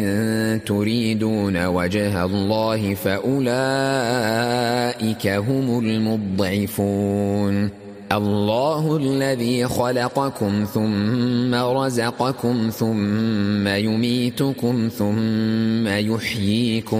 تريدون وجه الله فأولئك هم المضعفون. الله الذي خلقكم ثم رزقكم ثم يميتكم ثم يحييكم